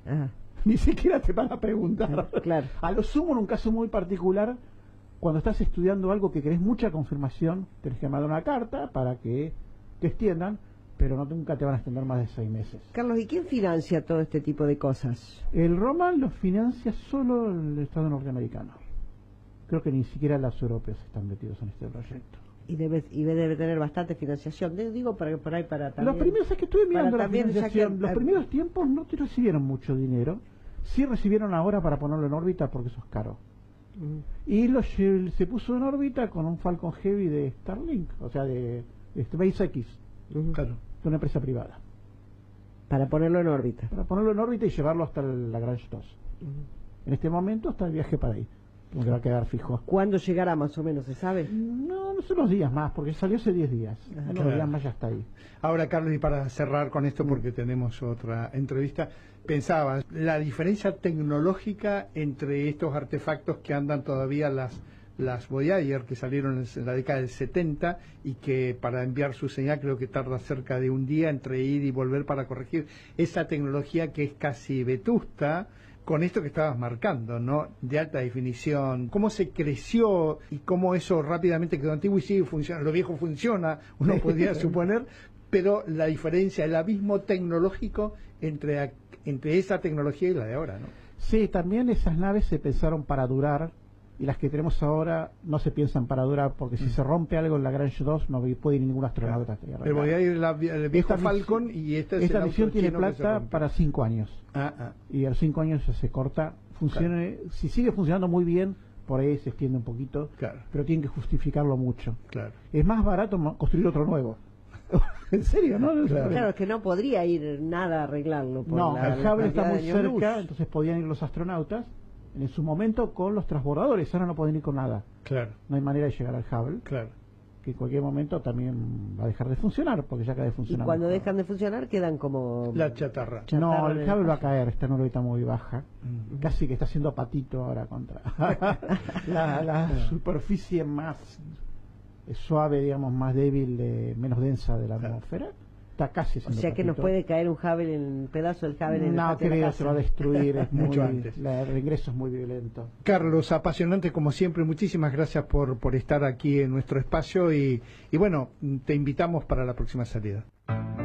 Ajá. Ni siquiera te van a preguntar. Claro. A lo sumo, en un caso muy particular, cuando estás estudiando algo que querés mucha confirmación, tenés que mandar una carta para que te extiendan, pero nunca te van a extender más de 6 meses. Carlos, ¿y quién financia todo este tipo de cosas? El Roman lo financia solo el Estado norteamericano. Creo que ni siquiera los europeos están metidos en este proyecto. Y debe tener bastante financiación. Digo, para también... Los primeros, es que estuve mirando la también, financiación, que, los primeros tiempos no te recibieron mucho dinero. Sí recibieron ahora para ponerlo en órbita porque eso es caro. Y se puso en órbita con un Falcon Heavy de Starlink, o sea, de SpaceX, claro, de una empresa privada. Para ponerlo en órbita. Para ponerlo en órbita y llevarlo hasta la Lagrange 2. En este momento está el viaje para ahí, que va a quedar fijo. ¿Cuándo llegará más o menos, se sabe? No son unos días más, porque salió hace 10 días. Unos días más ya está ahí. Ahora, Carlos, y para cerrar con esto, porque tenemos otra entrevista, pensaba, la diferencia tecnológica entre estos artefactos que andan todavía las Voyager, que salieron en la década del 70 y que para enviar su señal creo que tarda cerca de un día entre ir y volver para corregir esa tecnología que es casi vetusta, con esto que estabas marcando, ¿no? De alta definición, cómo se creció y cómo eso rápidamente quedó antiguo y sigue funcionando. Lo viejo funciona, uno podría suponer, pero la diferencia, el abismo tecnológico entre esa tecnología y la de ahora, ¿no? Sí, también esas naves se pensaron para durar y las que tenemos ahora no se piensan para durar, porque si se rompe algo en la Lagrange 2 no puede ir ningún astronauta. Pero voy a ir el viejo Falcon y esta misión tiene plata para 5 años. Y a los 5 años ya se corta. Si sigue funcionando muy bien, por ahí se extiende un poquito, pero tienen que justificarlo mucho. Es más barato construir otro nuevo. ¿En serio? ¿No? Claro, que no podría ir nada a arreglarlo. No, el Hubble está muy cerca, entonces podían ir los astronautas en su momento con los transbordadores, ahora no pueden ir con nada. No hay manera de llegar al Hubble. Que en cualquier momento también va a dejar de funcionar, porque ya acaba de funcionar. Y cuando dejan de funcionar quedan como... la chatarra. No, el Hubble va a caer, está en órbita muy baja. Casi que está haciendo patito ahora contra la superficie más suave, digamos, más débil, menos densa de la atmósfera. Está casi o sea que nos puede caer un Hubble un pedazo del Hubble en no, creo, se va a destruir, es mucho antes. El ingreso es muy violento. Carlos, apasionante como siempre, muchísimas gracias por estar aquí en nuestro espacio y bueno, te invitamos para la próxima salida.